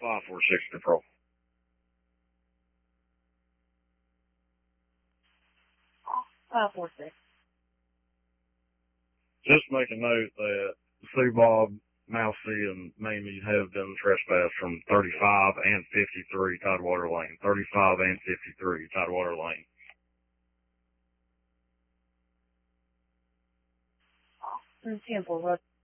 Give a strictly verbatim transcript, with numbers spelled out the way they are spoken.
five four six Patrol. five four six. Just make a note that Sue Bob, Mousy, and Mamie have been trespassed from thirty-five and fifty-three Tidewater Lane. thirty-five and fifty-three Tidewater Lane. In Temple, what?